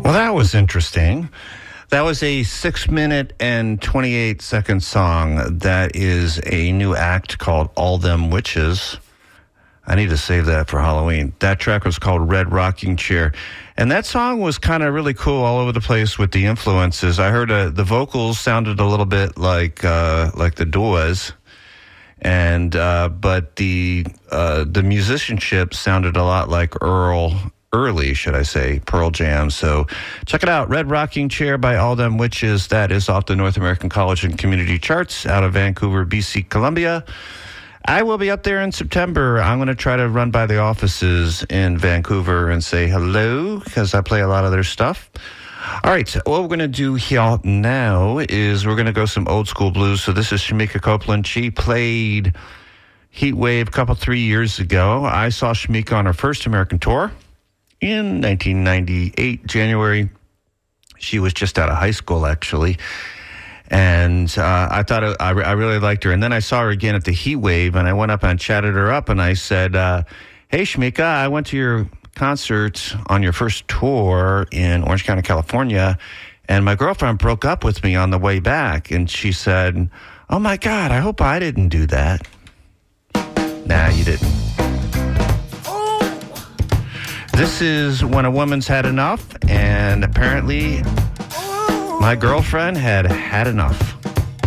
Well, that was interesting. That was a 6-minute and 28-second song. That is a new act called All Them Witches. I need to save that for Halloween. That track was called Red Rocking Chair. And that song was kind of really cool all over the place with the influences. I heard the vocals sounded a little bit like the Doors. And but the musicianship sounded a lot like Early, should I say, Pearl Jam. So check it out. Red Rocking Chair by All Them Witches. That is off the North American College and Community Charts out of Vancouver, BC, Columbia. I will be up there in September. I'm going to try to run by the offices in Vancouver and say hello because I play a lot of their stuff. All right, so what we're going to do here now is we're going to go some old school blues. So this is Shemekia Copeland. She played Heat Wave a 3 years ago. I saw Shemekia on her first American tour in 1998, January. She was just out of high school, actually. And I thought I really liked her. And then I saw her again at the Heat Wave, and I went up and chatted her up, and I said, hey, Shemekia, I went to your concert on your first tour in Orange County, California, and my girlfriend broke up with me on the way back. And she said, oh, my God, I hope I didn't do that. Nah, you didn't. This is When a Woman's Had Enough, and apparently my girlfriend had enough.